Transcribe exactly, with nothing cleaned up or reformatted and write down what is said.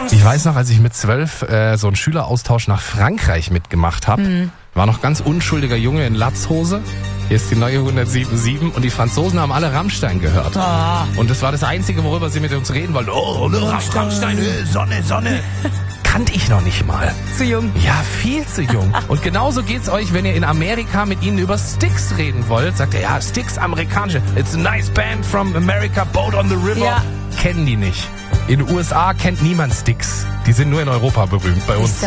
Ich weiß noch, als ich mit zwölf äh, so einen Schüleraustausch nach Frankreich mitgemacht habe, mhm. war noch ganz unschuldiger Junge in Latzhose. Hier ist die neue hundertsieben und die Franzosen haben alle Rammstein gehört. Ah. Und das war das Einzige, worüber sie mit uns reden wollten. Oh, Rammstein, Rammstein, Sonne, Sonne. Kannte ich noch nicht mal. Zu jung. Ja, viel zu jung. Und genauso geht's euch, wenn ihr in Amerika mit ihnen über Styx reden wollt. Sagt er, ja, Styx, amerikanische. It's a nice band from America, Boat on the River. Ja. Kennen die nicht. In den U S A kennt niemand Styx. Die sind nur in Europa berühmt, bei uns.